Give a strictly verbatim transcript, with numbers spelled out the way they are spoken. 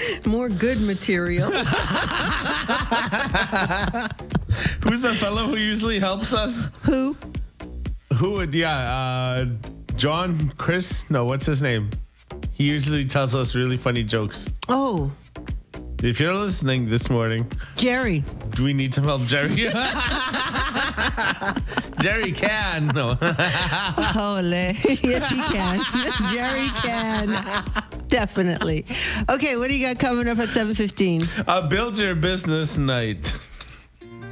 More good material. Who's the fellow who usually helps us? Who? Who would, yeah, uh, John, Chris? No, what's his name? He usually tells us really funny jokes. Oh, If you're listening this morning, Jerry. do we need some help, Jerry? Jerry can. No. Holy. Yes, he can. Jerry can. Definitely. Okay, what do you got coming up at seven fifteen? Uh, build your business night.